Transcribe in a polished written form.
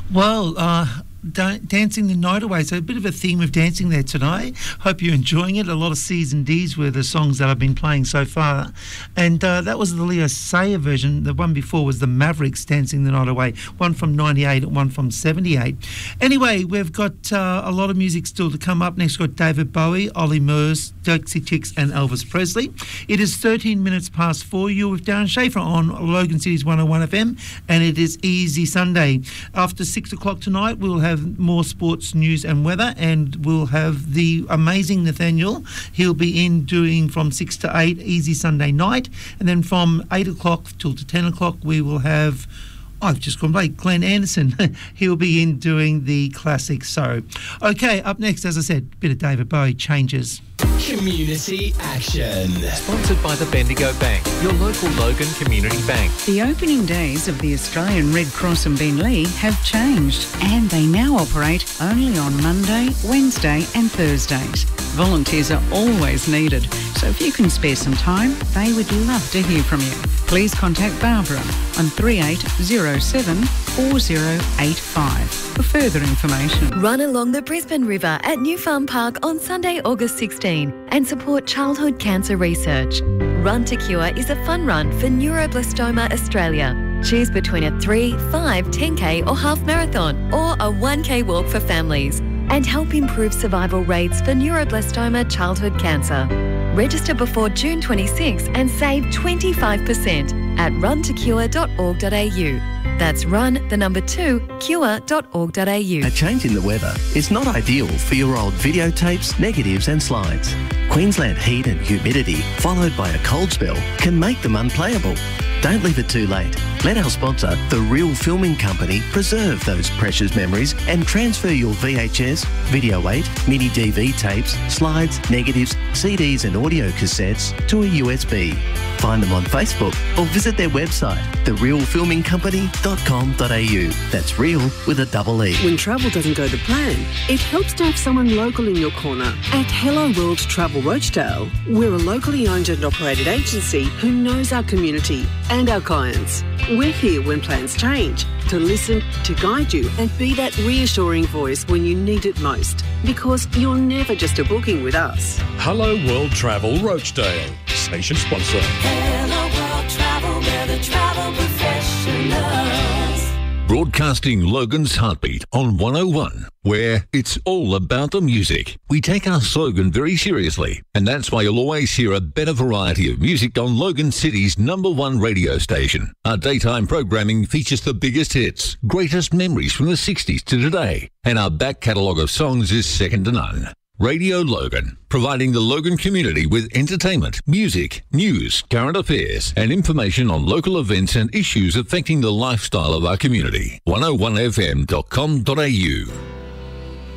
Well, dancing the night away. So a bit of a theme of dancing there tonight. Hope you're enjoying it. A lot of C's and D's were the songs that I've been playing so far. And that was the Leo Sayer version. The one before was the Mavericks, Dancing the Night Away. One from 98 and one from 78. Anyway, we've got a lot of music still to come up. Next, we've got David Bowie, Ollie Murs, Dixie Chicks and Elvis Presley. It is 13 minutes past 4. You're with Darren Schaefer on Logan City's 101 FM, and it is Easy Sunday. After 6 o'clock tonight, we'll have more sports news and weather, and we'll have the amazing Nathaniel. He'll be in doing from 6 to 8 Easy Sunday night, and then from 8 o'clock till to 10 o'clock we will have, I've just gone blank, Glenn Anderson. He'll be in doing the classic. So, okay, up next, as I said, a bit of David Bowie, Changes. Community Action. Sponsored by the Bendigo Bank, your local Logan Community Bank. The opening days of the Australian Red Cross in Beenleigh have changed, and they now operate only on Monday, Wednesday and Thursdays. Volunteers are always needed, so if you can spare some time, they would love to hear from you. Please contact Barbara on 3807 4085 for further information. Run along the Brisbane River at New Farm Park on Sunday, August 16 and support childhood cancer research. Run to Cure is a fun run for Neuroblastoma Australia. Choose between a 3, 5, 10k or half marathon or a 1k walk for families and help improve survival rates for neuroblastoma childhood cancer. Register before June 26 and save 25% at runtocure.org.au. That's run2cure.org.au. A change in the weather is not ideal for your old videotapes, negatives and slides. Queensland heat and humidity, followed by a cold spell, can make them unplayable. Don't leave it too late. Let our sponsor, The Real Filming Company, preserve those precious memories and transfer your VHS, Video 8, Mini DV tapes, slides, negatives, CDs and audio cassettes to a USB. Find them on Facebook or visit their website, therealfilmingcompany.com.au. That's real with a double E. When travel doesn't go to plan, it helps to have someone local in your corner. At Hello World Travel Rochdale, we're a locally owned and operated agency who knows our community and our clients. We're here when plans change, to listen, to guide you and be that reassuring voice when you need it most. Because you're never just a booking with us. Hello World Travel Rochdale, station sponsor. Hello World Travel, we're the travel professionals. Broadcasting Logan's Heartbeat on 101, where it's all about the music. We take our slogan very seriously, and that's why you'll always hear a better variety of music on Logan City's #1 radio station. Our daytime programming features the biggest hits, greatest memories from the 60s to today, and our back catalogue of songs is second to none. Radio Logan, providing the Logan community with entertainment, music, news, current affairs, and information on local events and issues affecting the lifestyle of our community. 101fm.com.au.